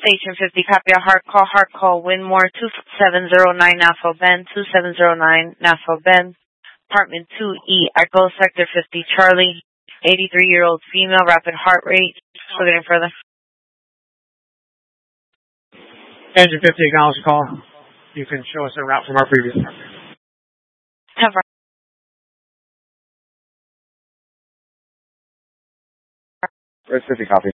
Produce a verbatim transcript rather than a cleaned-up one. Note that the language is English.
Station fifty, copy a hard call, hard call, Winmore, two seven zero nine Nassau Bend, two seven zero nine Nassau Bend, apartment two E, Echo, sector fifty, Charlie, eighty-three-year-old female, rapid heart rate. We're getting further. Engine fifty, acknowledge the call. You can show us a route from our previous marker. Have Red fifty, copy.